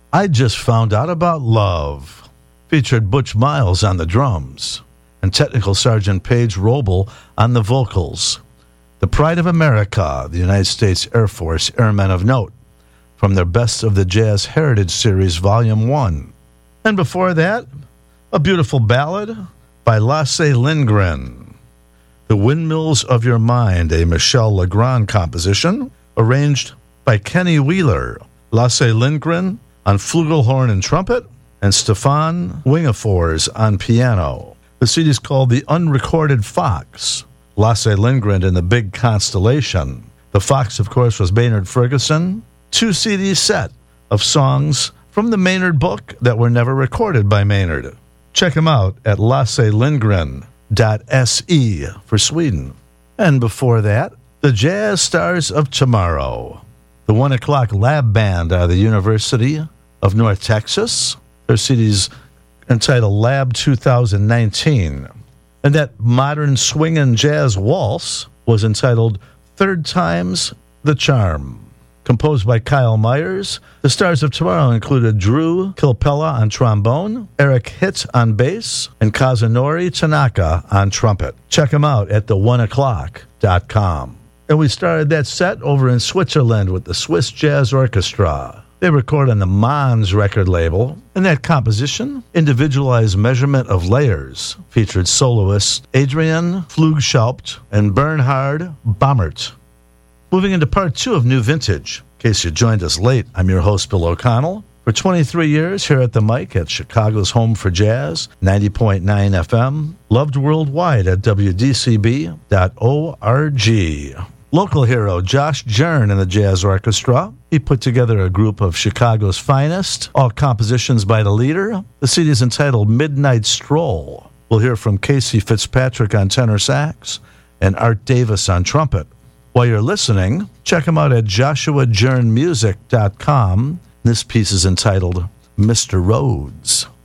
I Just Found Out About Love featured Butch Miles on the drums and Technical Sergeant Paige Roble on the vocals. The Pride of America, the United States Air Force Airmen of Note, from their Best of the Jazz Heritage Series, Volume 1. And before that, a beautiful ballad by Lasse Lindgren, The Windmills of Your Mind, a Michel Legrand composition, arranged by Kenny Wheeler. Lasse Lindgren on flugelhorn and trumpet, and Stefan Wingefors on piano. The CD is called The Unrecorded Fox, Lasse Lindgren and the Big Constellation. The Fox, of course, was Maynard Ferguson. 2 CD set of songs from the Maynard book that were never recorded by Maynard. Check him out at lasselindgren.se for Sweden. And before that, the Jazz Stars of Tomorrow, the 1 o'clock lab band out of the University of North Texas. Their CD's entitled Lab 2019. And that modern swing and jazz waltz was entitled Third Time's the Charm. Composed by Kyle Myers, the Stars of Tomorrow included Drew Kilpella on trombone, Eric Hitt on bass, and Kazunori Tanaka on trumpet. Check them out at the1o'clock.com. And we started that set over in Switzerland with the Swiss Jazz Orchestra. They record on the Mons record label, and that composition, Individualized Measurement of Layers, featured soloists Adrian Flugschaupt and Bernhard Baumert. Moving into part 2 of New Vintage. In case you joined us late, I'm your host, Bill O'Connell. For 23 years here at the mic at Chicago's Home for Jazz, 90.9 FM, loved worldwide at WDCB.org. Local hero Josh Jern and the Jazz Orchestra. He put together a group of Chicago's finest, all compositions by the leader. The CD is entitled Midnight Stroll. We'll hear from Casey Fitzpatrick on tenor sax and Art Davis on trumpet. While you're listening, check him out at joshuajernmusic.com. This piece is entitled Mr. Rhodes.